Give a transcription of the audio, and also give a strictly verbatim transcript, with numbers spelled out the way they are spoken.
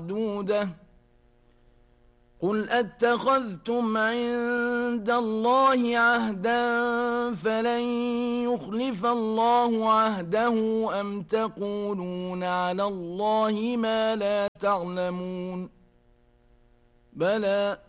معدودة قل أتخذتم عند الله عهدا فلن يخلف الله عهده أم تقولون على الله ما لا تعلمون بلى